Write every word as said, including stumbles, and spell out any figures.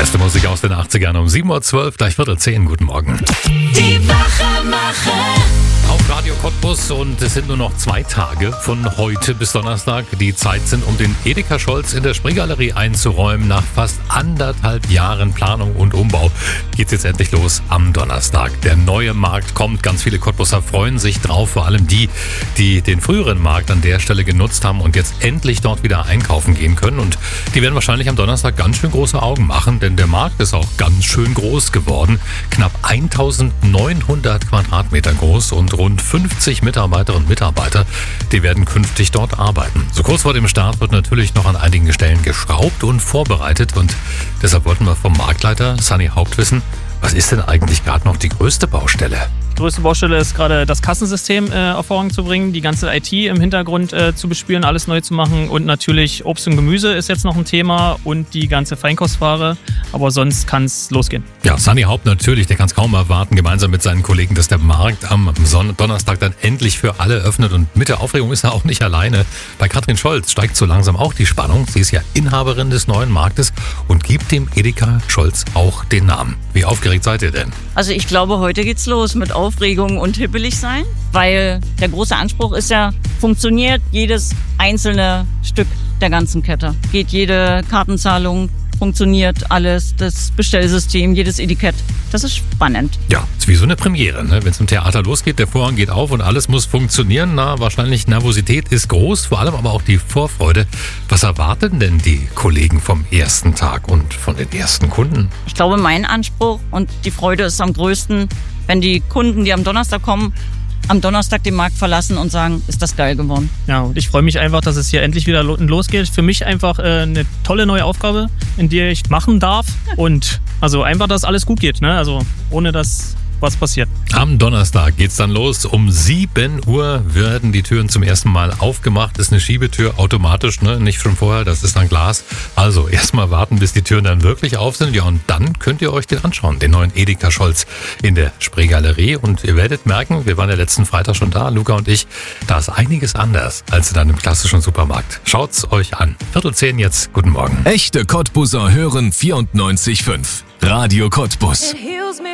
Beste Musik aus den achtzigern um sieben Uhr zwölf, gleich Viertel zehn. Guten Morgen. Die Wachermacher. Auf Radio Cottbus und es sind nur noch zwei Tage von heute bis Donnerstag, die Zeit sind, um den Edeka Scholz in der Spreegalerie einzuräumen. Nach fast anderthalb Jahren Planung und Umbau geht's jetzt endlich los am Donnerstag. Der neue Markt kommt, ganz viele Cottbuser freuen sich drauf, vor allem die, die den früheren Markt an der Stelle genutzt haben und jetzt endlich dort wieder einkaufen gehen können. Und die werden wahrscheinlich am Donnerstag ganz schön große Augen machen, denn der Markt ist auch ganz schön groß geworden. Knapp eintausendneunhundert Quadratmeter groß und rund fünfzig Mitarbeiterinnen und Mitarbeiter, die werden künftig dort arbeiten. So kurz vor dem Start wird natürlich noch an einigen Stellen geschraubt und vorbereitet und deshalb wollten wir vom Marktleiter Sunny Haupt wissen, was ist denn eigentlich gerade noch die größte Baustelle? Die größte Baustelle ist gerade das Kassensystem äh, auf Vorrang zu bringen, die ganze I T im Hintergrund äh, zu bespielen, alles neu zu machen und natürlich Obst und Gemüse ist jetzt noch ein Thema und die ganze Feinkostware, aber sonst kann es losgehen. Ja, Sunny Haupt natürlich, der kann es kaum erwarten, gemeinsam mit seinen Kollegen, dass der Markt am Son- Donnerstag dann endlich für alle öffnet und mit der Aufregung ist er auch nicht alleine. Bei Katrin Scholz steigt so langsam auch die Spannung. Sie ist ja Inhaberin des neuen Marktes und gibt dem Edeka Scholz auch den Namen. Wie aufgeregt seid ihr denn? Also ich glaube, heute geht's los mit Aufregung und hippelig sein, weil der große Anspruch ist ja, funktioniert jedes einzelne Stück der ganzen Kette. Geht jede Kartenzahlung, funktioniert alles, das Bestellsystem, jedes Etikett. Das ist spannend. Ja, ist wie so eine Premiere, ne? Wenn es im Theater losgeht, der Vorhang geht auf und alles muss funktionieren. Na, wahrscheinlich Nervosität ist groß, vor allem aber auch die Vorfreude. Was erwarten denn die Kollegen vom ersten Tag und von den ersten Kunden? Ich glaube, mein Anspruch und die Freude ist am größten, wenn die Kunden, die am Donnerstag kommen, am Donnerstag den Markt verlassen und sagen, ist das geil geworden. Ja, und ich freue mich einfach, dass es hier endlich wieder lo- losgeht. Für mich einfach äh, eine tolle neue Aufgabe, in der ich machen darf und also einfach, dass alles gut geht, ne? Also ohne dass was passiert. Am Donnerstag geht's dann los. Um sieben Uhr werden die Türen zum ersten Mal aufgemacht. Ist eine Schiebetür automatisch, ne? Nicht schon vorher, das ist dann Glas. Also erstmal warten, bis die Türen dann wirklich auf sind. Ja, und dann könnt ihr euch den anschauen, den neuen Edeka Scholz in der Spreegalerie. Und ihr werdet merken, wir waren ja letzten Freitag schon da, Luca und ich, da ist einiges anders als in einem klassischen Supermarkt. Schaut's euch an. Viertel zehn jetzt, guten Morgen. Echte Cottbuser hören vierundneunzig Komma fünf. Radio Cottbus.